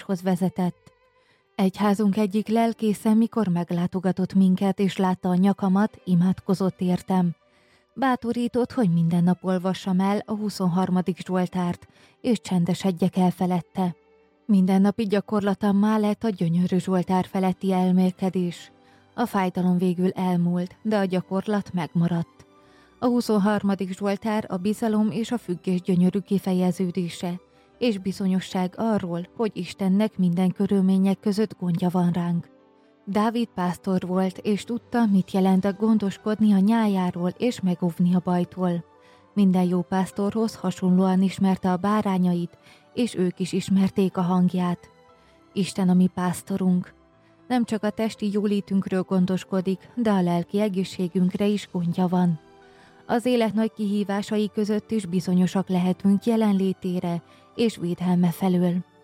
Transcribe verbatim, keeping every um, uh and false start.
Zsoltározáshoz vezetett. Egyházunk egyik lelkésze, mikor meglátogatott minket és látta a nyakamat, imádkozott értem. Bátorított, hogy minden nap olvassam el a huszonharmadik Zsoltárt, és csendesedjek el felette. Mindennapi gyakorlatammá lett a gyönyörű Zsoltár feletti elmélkedés. A fájdalom végül elmúlt, de a gyakorlat megmaradt. A huszonharmadik Zsoltár a bizalom és a függés gyönyörű kifejeződése, és bizonyosság arról, hogy Istennek minden körülmények között gondja van ránk. Dávid pásztor volt, és tudta, mit jelent gondoskodni a nyájáról és megóvni a bajtól. Minden jó pásztorhoz hasonlóan ismerte a bárányait, és ők is ismerték a hangját. Isten a mi pásztorunk. Nem csak a testi jólétünkről gondoskodik, de a lelki egészségünkre is gondja van. Az élet nagy kihívásai között is bizonyosak lehetünk jelenlétére és védelme felől.